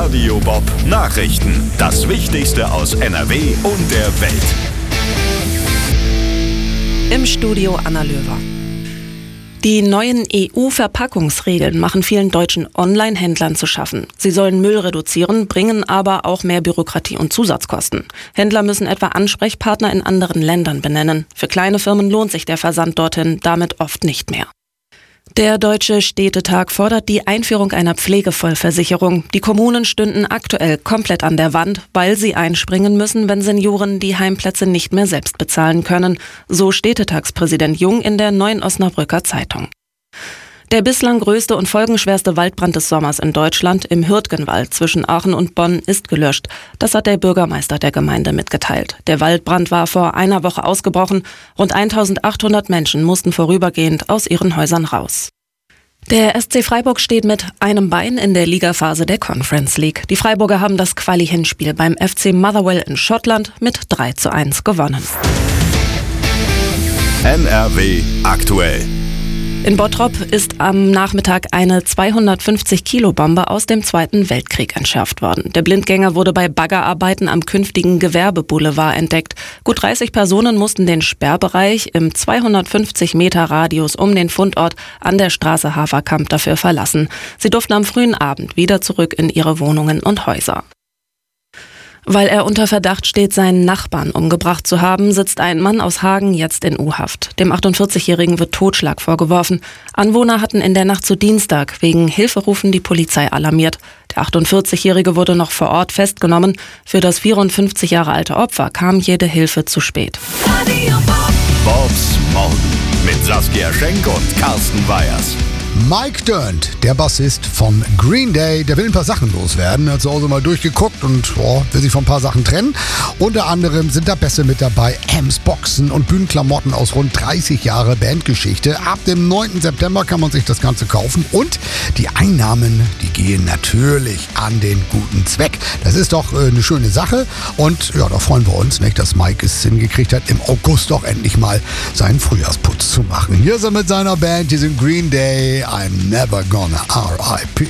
Radio Bob Nachrichten. Das Wichtigste aus NRW und der Welt. Im Studio Anna Löwer. Die neuen EU-Verpackungsregeln machen vielen deutschen Online-Händlern zu schaffen. Sie sollen Müll reduzieren, bringen aber auch mehr Bürokratie und Zusatzkosten. Händler müssen etwa Ansprechpartner in anderen Ländern benennen. Für kleine Firmen lohnt sich der Versand dorthin damit oft nicht mehr. Der Deutsche Städtetag fordert die Einführung einer Pflegevollversicherung. Die Kommunen stünden aktuell komplett an der Wand, weil sie einspringen müssen, wenn Senioren die Heimplätze nicht mehr selbst bezahlen können. So Städtetagspräsident Jung in der Neuen Osnabrücker Zeitung. Der bislang größte und folgenschwerste Waldbrand des Sommers in Deutschland im Hürtgenwald zwischen Aachen und Bonn ist gelöscht. Das hat der Bürgermeister der Gemeinde mitgeteilt. Der Waldbrand war vor einer Woche ausgebrochen. Rund 1800 Menschen mussten vorübergehend aus ihren Häusern raus. Der SC Freiburg steht mit einem Bein in der Ligaphase der Conference League. Die Freiburger haben das Quali-Hinspiel beim FC Motherwell in Schottland mit 3:1 gewonnen. NRW aktuell. In Bottrop ist am Nachmittag eine 250-Kilo-Bombe aus dem Zweiten Weltkrieg entschärft worden. Der Blindgänger wurde bei Baggerarbeiten am künftigen Gewerbeboulevard entdeckt. Gut 30 Personen mussten den Sperrbereich im 250-Meter-Radius um den Fundort an der Straße Haferkamp dafür verlassen. Sie durften am frühen Abend wieder zurück in ihre Wohnungen und Häuser. Weil er unter Verdacht steht, seinen Nachbarn umgebracht zu haben, sitzt ein Mann aus Hagen jetzt in U-Haft. Dem 48-Jährigen wird Totschlag vorgeworfen. Anwohner hatten in der Nacht zu Dienstag wegen Hilferufen die Polizei alarmiert. Der 48-Jährige wurde noch vor Ort festgenommen. Für das 54 Jahre alte Opfer kam jede Hilfe zu spät. Bobs Morgen mit Saskia Schenk und Carsten Weyers. Mike Dirnt, der Bassist von Green Day, der will ein paar Sachen loswerden. Er hat zu Hause mal durchgeguckt und will sich von ein paar Sachen trennen. Unter anderem sind da Bässe mit dabei, Amps, Boxen und Bühnenklamotten aus rund 30 Jahre Bandgeschichte. Ab dem 9. September kann man sich das Ganze kaufen und die Einnahmen, die gehen natürlich an den guten Zweck. Das ist doch eine schöne Sache und ja, da freuen wir uns, nicht, dass Mike es hingekriegt hat, im August doch endlich mal seinen Frühjahrsputz zu machen. Hier ist er mit seiner Band, hier sind Green Day. I'm never gonna R.I.P.